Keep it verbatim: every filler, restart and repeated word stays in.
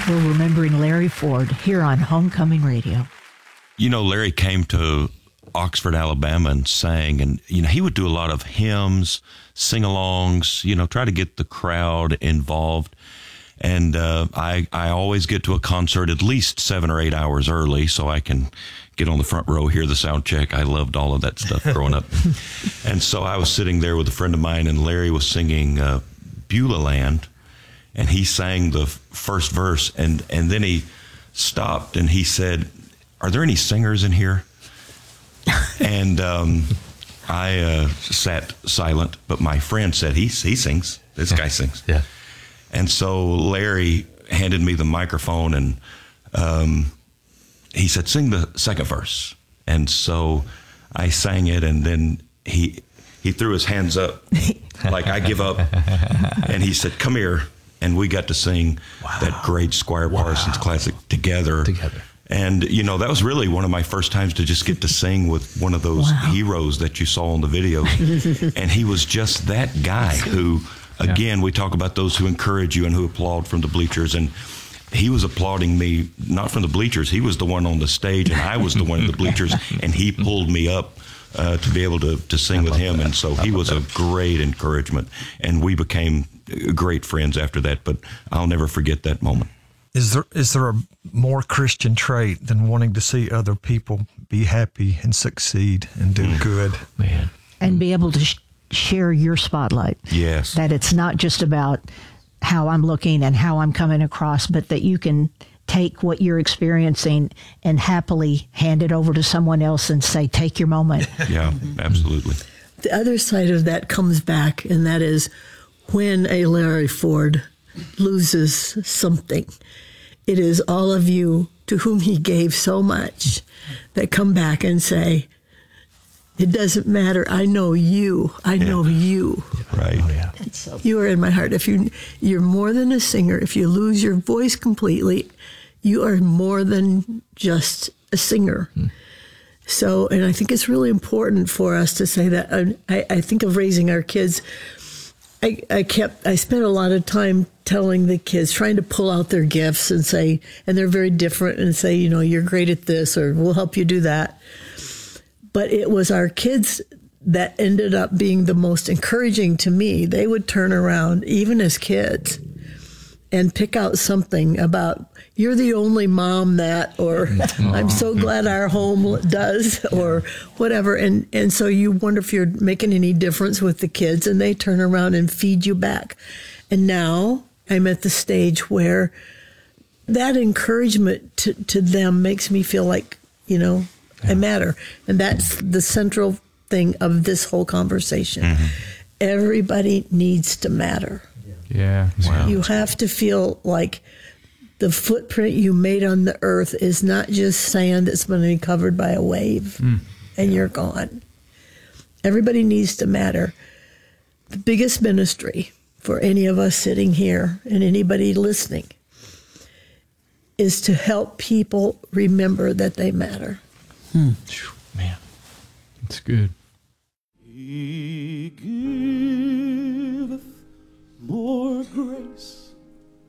We're remembering Larry Ford here on Homecoming Radio. You know, Larry came to Oxford, Alabama and sang, and, you know, he would do a lot of hymns, sing-alongs, you know, try to get the crowd involved. And uh, I, I always get to a concert at least seven or eight hours early so I can get on the front row, hear the sound check. I loved all of that stuff growing up. And so I was sitting there with a friend of mine, and Larry was singing uh, Beulah Land, and he sang the f- first verse, and, and then he stopped and he said, "Are there any singers in here?" And um, I uh, sat silent, but my friend said, he, he sings. This guy sings. Yeah. And so Larry handed me the microphone, and um, he said, "Sing the second verse." And so I sang it, and then he he threw his hands up like, "I give up." And he said, "Come here." And we got to sing wow. that great Squire wow. Parsons classic together. Together. And, you know, that was really one of my first times to just get to sing with one of those wow. heroes that you saw in the videos. And he was just that guy who, again, yeah. we talk about those who encourage you and who applaud from the bleachers. And he was applauding me, not from the bleachers. He was the one on the stage, and I was the one in the bleachers. And he pulled me up uh, to be able to, to sing with him. That. And so he was that. a great encouragement. And we became great friends after that. But I'll never forget that moment. Is there is there a more Christian trait than wanting to see other people be happy and succeed and do mm. good? Man. And be able to sh- share your spotlight. Yes. That it's not just about how I'm looking and how I'm coming across, but that you can take what you're experiencing and happily hand it over to someone else and say, "Take your moment." Yeah, absolutely. The other side of that comes back, and that is when a Larry Ford loses something. It is all of you to whom he gave so much that come back and say, "It doesn't matter. I know you. I yeah. know you." Right. Oh, yeah. So you are in my heart. If you, you're more than a singer. If you lose your voice completely, you are more than just a singer. Hmm. So, and I think it's really important for us to say that. I, I think of raising our kids. I, I kept, I spent a lot of time telling the kids, trying to pull out their gifts and say, and they're very different, and say, you know, "You're great at this," or "We'll help you do that." But it was our kids that ended up being the most encouraging to me. They would turn around, even as kids, and pick out something about, "You're the only mom that," or "I'm so glad our home does," or whatever. And, and so you wonder if you're making any difference with the kids, and they turn around and feed you back. And now I'm at the stage where that encouragement to, to them makes me feel like, you know, yeah. I matter. And that's the central thing of this whole conversation. Mm-hmm. Everybody needs to matter. Yeah. Wow. You have to feel like the footprint you made on the earth is not just sand that's going to be covered by a wave mm. and you're gone. Everybody needs to matter. The biggest ministry for any of us sitting here and anybody listening is to help people remember that they matter. Hmm. Man, it's good. He giveth more grace.